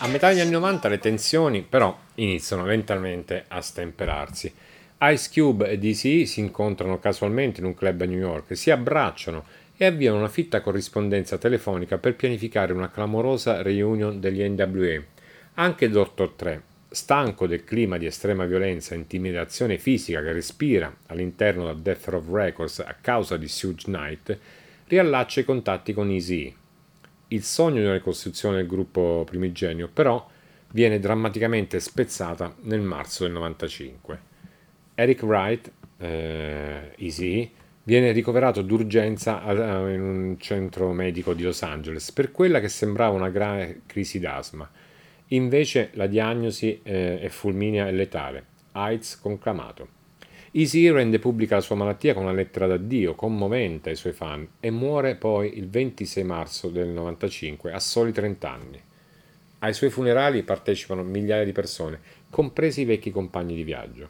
A metà degli anni 90 le tensioni però iniziano lentamente a stemperarsi. Ice Cube e DCE si incontrano casualmente in un club a New York, si abbracciano e avviano una fitta corrispondenza telefonica per pianificare una clamorosa reunion degli NWA. Anche Dr. Dre, stanco del clima di estrema violenza e intimidazione fisica che respira all'interno del Death Row Records a causa di Suge Knight, riallaccia i contatti con Eazy. Il sogno di una ricostruzione del gruppo primigenio, però, viene drammaticamente spezzata nel marzo del 95. Eric Wright, Eazy, viene ricoverato d'urgenza in un centro medico di Los Angeles per quella che sembrava una grave crisi d'asma. Invece la diagnosi è fulminea e letale, AIDS conclamato. Eazy rende pubblica la sua malattia con una lettera d'addio commovente ai suoi fan e muore poi il 26 marzo del 95 a soli 30 anni. Ai suoi funerali partecipano migliaia di persone, compresi i vecchi compagni di viaggio.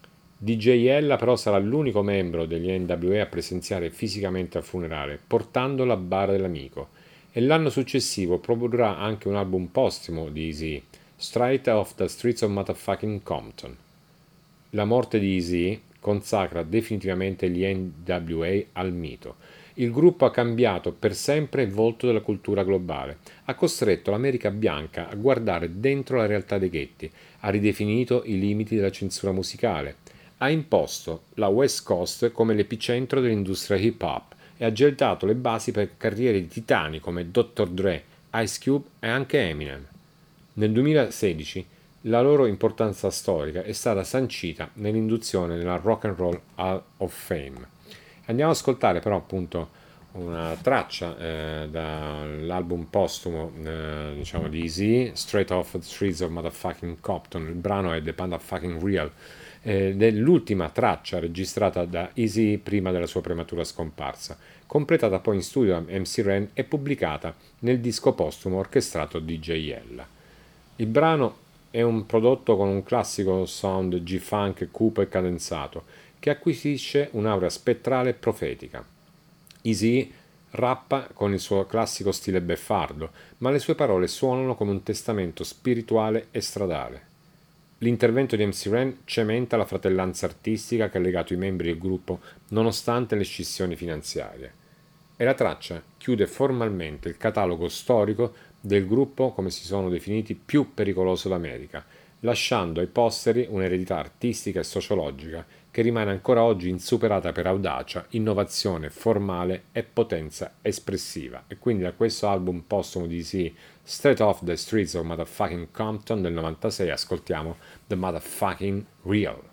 DJ Ella però sarà l'unico membro degli NWA a presenziare fisicamente al funerale, portando la bara dell'amico, e l'anno successivo produrrà anche un album postumo di Eazy, Straight Off the Streets of Motherfucking Compton. La morte di Eazy consacra definitivamente gli NWA al mito. Il gruppo ha cambiato per sempre il volto della cultura globale, ha costretto l'America bianca a guardare dentro la realtà dei ghetti, ha ridefinito i limiti della censura musicale, ha imposto la West Coast come l'epicentro dell'industria hip hop e ha gettato le basi per carriere di titani come Dr. Dre, Ice Cube e anche Eminem. Nel 2016 la loro importanza storica è stata sancita nell'induzione nella Rock and Roll Hall of Fame. Andiamo ad ascoltare però appunto una traccia dall'album postumo diciamo di Eazy, Straight Off the Streets of Motherfucking Compton. Il brano è The Motherfucking Real, ed è l'ultima traccia registrata da Eazy prima della sua prematura scomparsa, completata poi in studio da MC Ren e pubblicata nel disco postumo orchestrato DJ Ella. Il brano è un prodotto con un classico sound G-funk cupo e cadenzato che acquisisce un'aura spettrale e profetica. Eazy rappa con il suo classico stile beffardo, ma le sue parole suonano come un testamento spirituale e stradale. L'intervento di MC Ren cementa la fratellanza artistica che ha legato i membri del gruppo nonostante le scissioni finanziarie. E la traccia chiude formalmente il catalogo storico del gruppo, come si sono definiti, più pericoloso d'America, lasciando ai posteri un'eredità artistica e sociologica che rimane ancora oggi insuperata per audacia, innovazione formale e potenza espressiva. E quindi da questo album postumo di Eazy, Straight Off the Streets of Motherfucking Compton del 96, ascoltiamo The Motherfucking Real.